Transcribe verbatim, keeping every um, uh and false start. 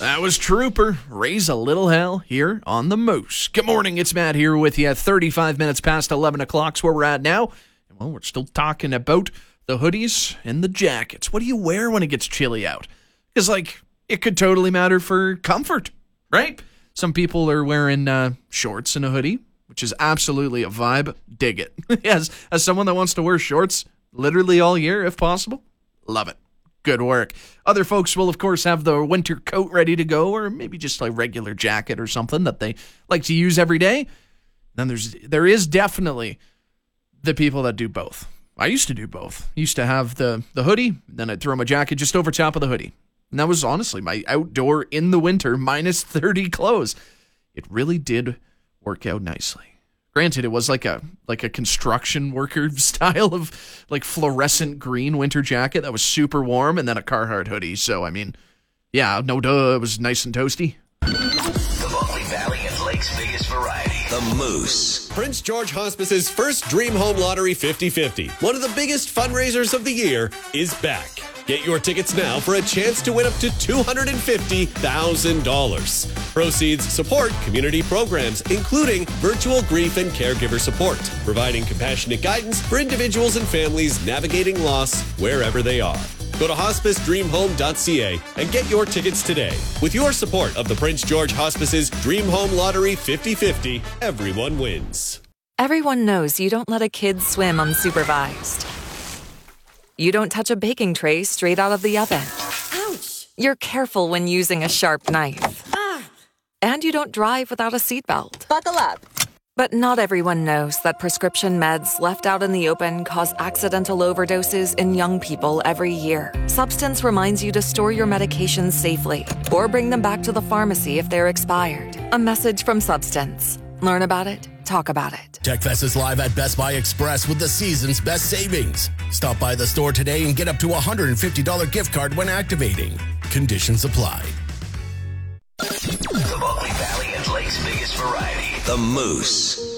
That was Trooper, Raise a Little Hell here on The Moose. Good morning, it's Matt here with you at thirty-five minutes past eleven o'clock is where we're at now. Well, we're still talking about the hoodies and the jackets. What do you wear when it gets chilly out? Because, like, it could totally matter for comfort, right? Some people are wearing uh, shorts and a hoodie, which is absolutely a vibe. Dig it. as, as someone that wants to wear shorts literally all year, if possible, love it. Good work. Other folks will, of course, have the winter coat ready to go, or maybe just a regular jacket or something that they like to use every day. Then there's there is definitely the people that do both. I used to do both. I used to have the, the hoodie, then I'd throw my jacket just over top of the hoodie. And that was honestly my outdoor in the winter minus thirty clothes. It really did work out nicely. Granted, it was like a like a construction worker style of like fluorescent green winter jacket that was super warm, and then a Carhartt hoodie. So, I mean, yeah, no duh, it was nice and toasty. The Buckley Valley and Lake's biggest variety. The Moose. Prince George Hospice's first Dream Home Lottery fifty fifty, one of the biggest fundraisers of the year, is back. Get your tickets now for a chance to win up to two hundred fifty thousand dollars. Proceeds support community programs, including virtual grief and caregiver support, providing compassionate guidance for individuals and families navigating loss wherever they are. Go to hospice dream home dot c a and get your tickets today. With your support of the Prince George Hospice's Dream Home Lottery fifty fifty, everyone wins. Everyone knows you don't let a kid swim unsupervised. You don't touch a baking tray straight out of the oven. Ouch! You're careful when using a sharp knife. Ah! And you don't drive without a seatbelt. Buckle up. But not everyone knows that prescription meds left out in the open cause accidental overdoses in young people every year. Substance reminds you to store your medications safely or bring them back to the pharmacy if they're expired. A message from Substance. Learn about it. Talk about it. TechFest is live at Best Buy Express with the season's best savings. Stop by the store today and get up to a one hundred fifty dollars gift card when activating. Conditions apply. The Buckley Valley and Lake's biggest variety. The Moose.